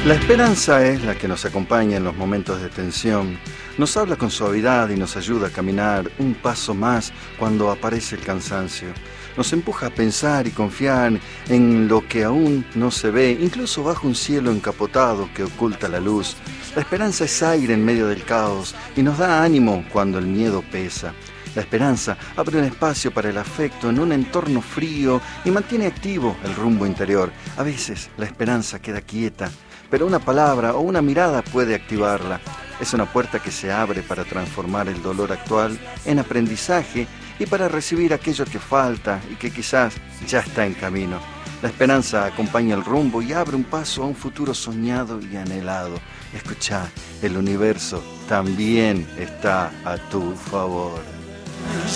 La esperanza es la que nos acompaña en los momentos de tensión, nos habla con suavidad y nos ayuda a caminar un paso más cuando aparece el cansancio. Nos empuja a pensar y confiar en lo que aún no se ve, incluso bajo un cielo encapotado que oculta la luz. La esperanza es aire en medio del caos y nos da ánimo cuando el miedo pesa. La esperanza abre un espacio para el afecto en un entorno frío y mantiene activo el rumbo interior. A veces la esperanza queda quieta, pero una palabra o una mirada puede activarla. Es una puerta que se abre para transformar el dolor actual en aprendizaje y para recibir aquello que falta y que quizás ya está en camino. La esperanza acompaña el rumbo y abre un paso a un futuro soñado y anhelado. Escuchá, el universo también está a tu favor.